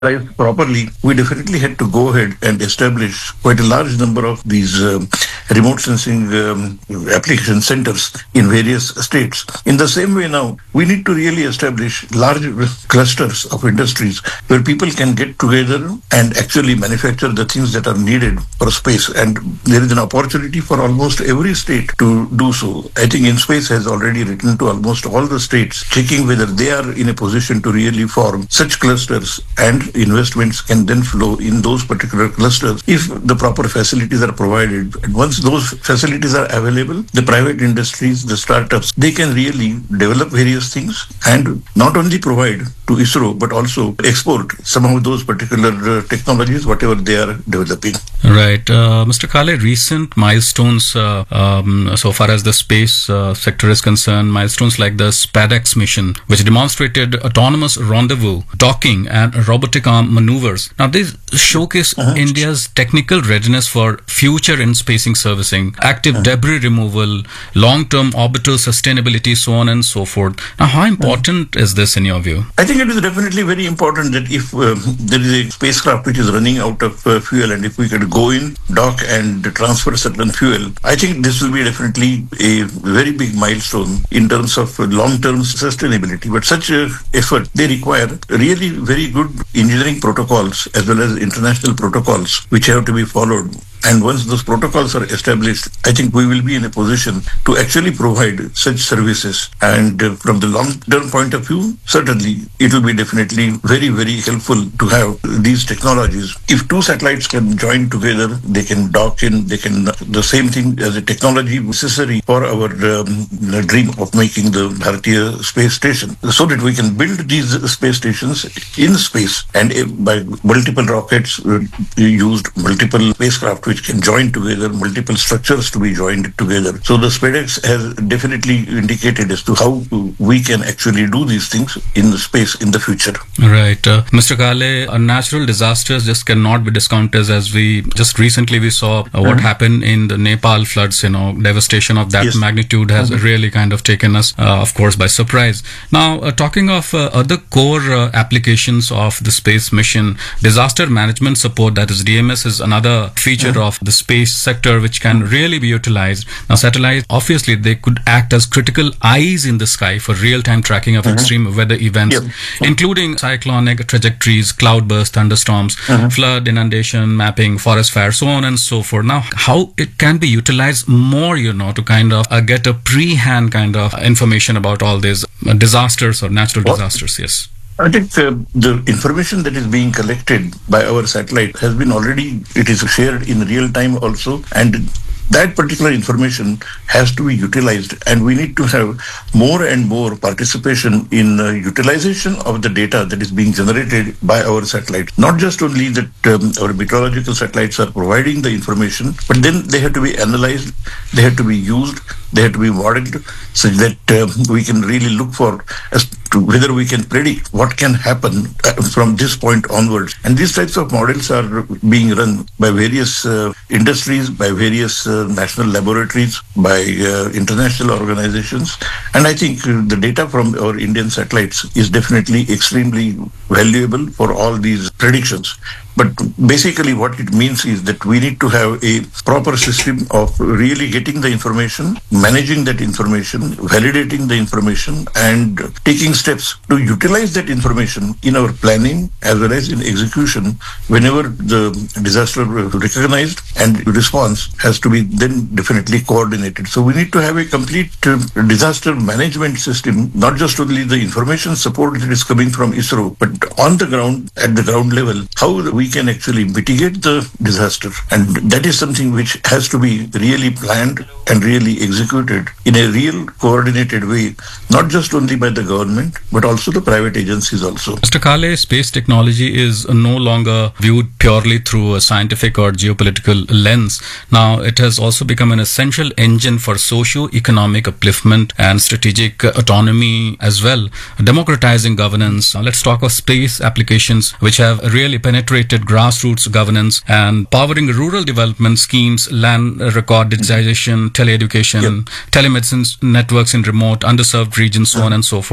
utilized properly, we definitely had to go ahead and establish quite a large number of these remote sensing application centers in various states. In the same way now, we need to really establish large clusters of industries where people can get together and actually manufacture the things that are needed for space. And there is an opportunity for almost every state to do so. I think InSpace has already written to almost all the states, checking whether they are in a position to really form such clusters, and investments can then flow in those particular clusters if the proper facilities are provided. And once those facilities are available, the private industries, the startups, they can really develop various things and not only provide to ISRO but also export some of those particular technologies, whatever they are developing. Right. Mr. Kale, recent milestones so far as the space sector is concerned, milestones like the SpaceX mission, which demonstrated autonomous rendezvous, docking and robotic arm maneuvers. Now, these showcase India's technical readiness for future in-spacing servicing, active debris removal, long-term orbital sustainability, so on and so forth. Now, how important is this in your view? I think it is definitely very important that if there is a spacecraft which is running out of fuel, and if we could go in, dock and transfer certain fuel, I think this will be definitely a very big milestone in terms of long-term sustainability. But such effort, they require really very good engineering protocols as well as international protocols which have to be followed. And once those protocols are established, I think we will be in a position to actually provide such services. And from the long-term point of view, certainly it will be definitely very, very helpful to have these technologies. If two satellites can join together, they can dock in, they can, the same thing as a technology necessary for our dream of making the Bharatiya space station, so that we can build these space stations in space and by multiple rockets used, multiple spacecraft which can join together, multiple structures to be joined together. So the SpaceX has definitely indicated as to how we can actually do these things in the space in the future. Right. Mr. Kale, natural disasters just cannot be discounted, as we just recently we saw what happened in the Nepal floods. Devastation of that magnitude has really kind of taken us, of course, by surprise. Now, talking of other core applications of the space mission, disaster management support, that is DMS, is another feature of the space sector which can really be utilized. Now, satellites, obviously, they could act as critical eyes in the sky for real-time tracking of extreme weather events, including cyclonic trajectories, cloudbursts, thunderstorms, flood, inundation, mapping, forest fire, so on and so forth. Now, how it can be utilized more, to kind of get a pre-hand kind of information about all these disasters or natural disasters? Yes. I think the information that is being collected by our satellite has been already, it is shared in real time also, and that particular information has to be utilized, and we need to have more and more participation in utilization of the data that is being generated by our satellite. Not just only that our meteorological satellites are providing the information, but then they have to be analyzed, they have to be used, they have to be modeled, so that we can really look for as to whether we can predict what can happen from this point onwards. And these types of models are being run by various industries, by various national laboratories, by international organizations. And I think the data from our Indian satellites is definitely extremely valuable for all these predictions. But basically what it means is that we need to have a proper system of really getting the information, managing that information, validating the information, and taking steps to utilize that information in our planning as well as in execution whenever the disaster recognized and response has to be then definitely coordinated. So we need to have a complete disaster management system, not just only the information support that is coming from ISRO, but on the ground, at the ground level, how we can actually mitigate the disaster. And that is something which has to be really planned and really executed in a real coordinated way, not just only by the government, but also the private agencies also. Mr. Kale, space technology is no longer viewed purely through a scientific or geopolitical lens. Now, it has also become an essential engine for socio-economic upliftment and strategic autonomy as well, democratizing governance. Now, let's talk of space applications which have really penetrated grassroots governance and powering rural development schemes, land record digitization, teleeducation, telemedicine networks in remote, underserved regions, so on and so forth. Now,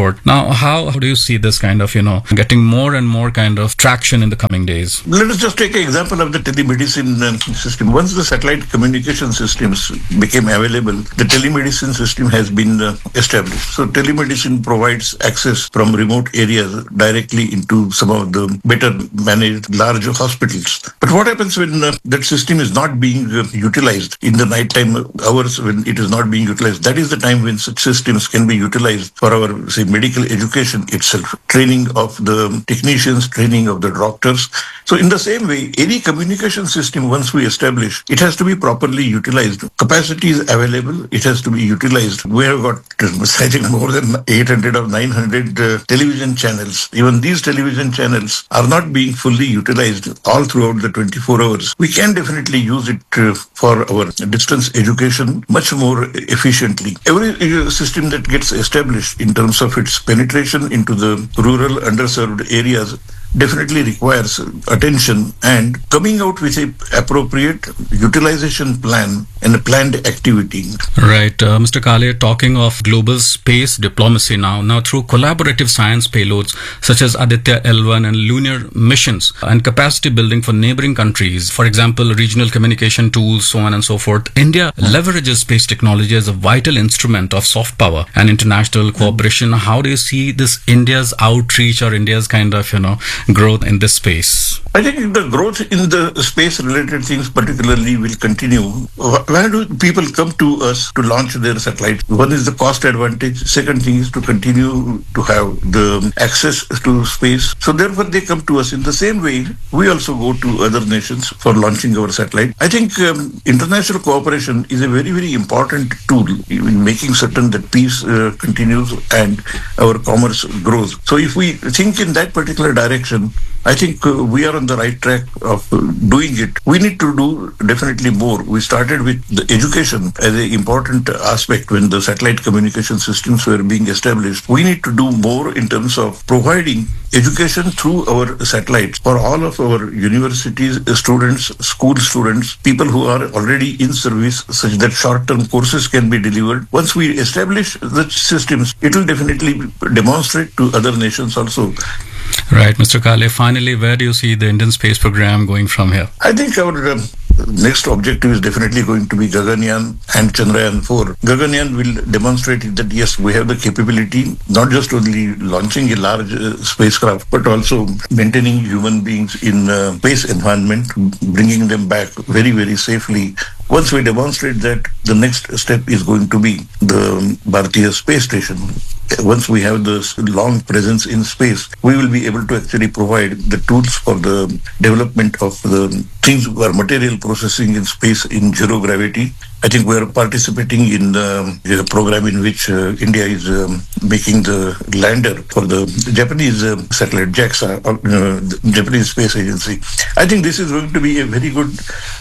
Now, how do you see this kind of, getting more and more kind of traction in the coming days? Let us just take an example of the telemedicine system. Once the satellite communication systems became available, the telemedicine system has been established. So telemedicine provides access from remote areas directly into some of the better managed large hospitals. But what happens when that system is not being utilized in the nighttime hours, when it is not being utilized? That is the time when such systems can be utilized for our, say, medical education itself, training of the technicians, training of the doctors. So in the same way, any communication system, once we establish, it has to be properly utilized. Capacity is available. It has to be utilized. We have got, I think, more than 800 or 900 television channels. Even these television channels are not being fully utilized all throughout the 24 hours. We can definitely use it for our distance education much more efficiently. Every system that gets established in terms of its penetration into the rural underserved areas definitely requires attention and coming out with a appropriate utilization plan and a planned activity. Right. Mr. Kale, talking of global space diplomacy now through collaborative science payloads such as Aditya L1 and lunar missions and capacity building for neighboring countries, for example, regional communication tools, so on and so forth, India leverages space technology as a vital instrument of soft power and international cooperation. How do you see this India's outreach or India's kind of, growth in this space? I think the growth in the space-related things particularly will continue. Where do people come to us to launch their satellites? One is the cost advantage. Second thing is to continue to have the access to space. So therefore they come to us. In the same way, we also go to other nations for launching our satellite. I think international cooperation is a very, very important tool in making certain that peace continues and our commerce grows. So if we think in that particular direction, I think we are on the right track of doing it. We need to do definitely more. We started with the education as an important aspect when the satellite communication systems were being established. We need to do more in terms of providing education through our satellites for all of our universities, students, school students, people who are already in service, such that short-term courses can be delivered. Once we establish the systems, it will definitely demonstrate to other nations also. Right, Mr. Kale, finally, where do you see the Indian space program going from here? I think our next objective is definitely going to be Gaganyaan and Chandrayaan 4. Gaganyaan will demonstrate that yes, we have the capability, not just only launching a large spacecraft, but also maintaining human beings in space environment, bringing them back very, very safely. Once we demonstrate that, the next step is going to be the Bharatiya Space Station. Once we have the long presence in space, we will be able to actually provide the tools for the development of the things or material processing in space in zero gravity. I think we are participating in a program in which India is making the lander for the Japanese satellite, JAXA, the Japanese Space Agency. I think this is going to be a very good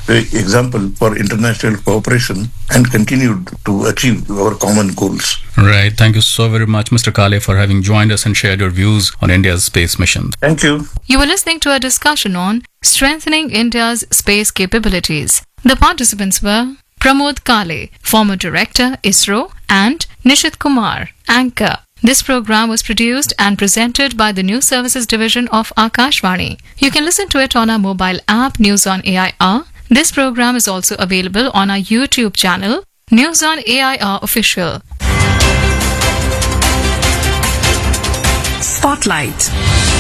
example for international cooperation and continue to achieve our common goals. Right. Thank you so very much, Mr. Kale, for having joined us and shared your views on India's space mission. Thank you. You were listening to a discussion on strengthening India's space capabilities. The participants were Pramod Kale, former director, ISRO, and Nishit Kumar, anchor. This program was produced and presented by the News Services Division of Akashvani. You can listen to it on our mobile app, News on AIR. This program is also available on our YouTube channel, News on AIR Official. Spotlight.